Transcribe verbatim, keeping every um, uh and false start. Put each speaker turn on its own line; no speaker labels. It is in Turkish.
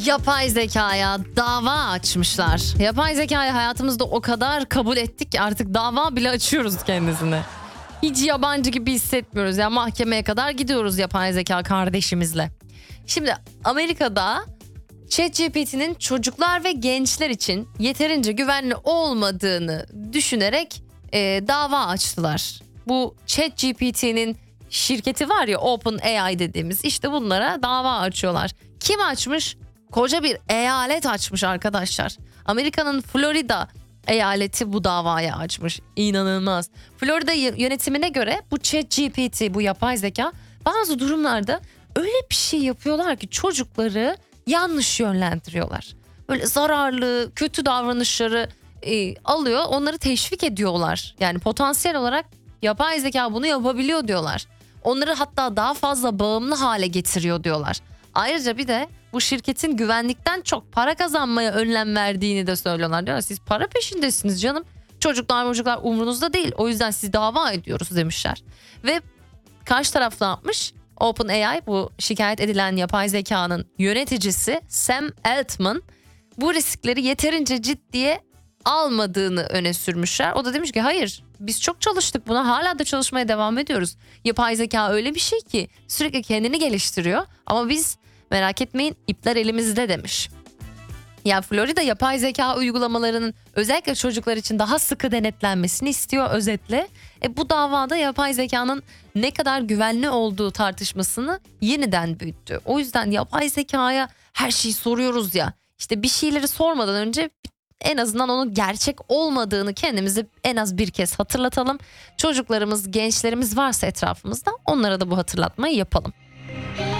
Yapay zekaya dava açmışlar. Yapay zekayı hayatımızda o kadar kabul ettik ki artık dava bile açıyoruz kendisine. Hiç yabancı gibi hissetmiyoruz. Yani mahkemeye kadar gidiyoruz yapay zeka kardeşimizle. Şimdi Amerika'da ChatGPT'nin çocuklar ve gençler için yeterince güvenli olmadığını düşünerek e, dava açtılar. Bu ChatGPT'nin şirketi var ya, OpenAI dediğimiz, işte bunlara dava açıyorlar. Kim açmış? Koca bir eyalet açmış arkadaşlar. Amerika'nın Florida eyaleti bu davayı açmış. İnanılmaz. Florida yönetimine göre bu ChatGPT, bu yapay zeka bazı durumlarda öyle bir şey yapıyorlar ki çocukları yanlış yönlendiriyorlar. Böyle zararlı, kötü davranışları e, alıyor, onları teşvik ediyorlar. Yani potansiyel olarak yapay zeka bunu yapabiliyor diyorlar. Onları hatta daha fazla bağımlı hale getiriyor diyorlar. Ayrıca bir de bu şirketin güvenlikten çok para kazanmaya önlem verdiğini de söylüyorlar. Diyorlar siz para peşindesiniz canım. Çocuklar çocuklar umrunuzda değil. O yüzden sizi dava ediyoruz demişler. Ve karşı taraf ne yapmış? OpenAI, bu şikayet edilen yapay zekanın yöneticisi Sam Altman, bu riskleri yeterince ciddiye almadığını öne sürmüşler. O da demiş ki hayır, biz çok çalıştık buna, hala da çalışmaya devam ediyoruz. Yapay zeka öyle bir şey ki sürekli kendini geliştiriyor ama biz merak etmeyin, ipler elimizde demiş. Ya Florida yapay zeka uygulamalarının özellikle çocuklar için daha sıkı denetlenmesini istiyor özetle. E bu davada yapay zekanın ne kadar güvenli olduğu tartışmasını yeniden büyüttü. O yüzden yapay zekaya her şeyi soruyoruz ya. İşte bir şeyleri sormadan önce en azından onun gerçek olmadığını kendimize en az bir kez hatırlatalım. Çocuklarımız, gençlerimiz varsa etrafımızda onlara da bu hatırlatmayı yapalım.